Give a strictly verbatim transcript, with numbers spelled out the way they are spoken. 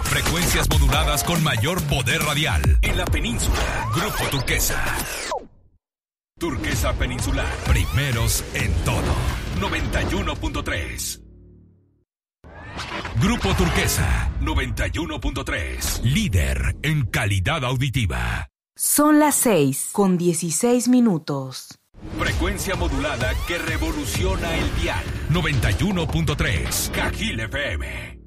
Frecuencias moduladas con mayor poder radial. En la península, Grupo Turquesa. Turquesa Peninsular. Primeros en todo. noventa y uno punto tres. Grupo Turquesa, noventa y uno punto tres. Líder en calidad auditiva. Son las seis con dieciséis minutos. Frecuencia modulada que revoluciona el dial. noventa y uno punto tres. Cajil F M.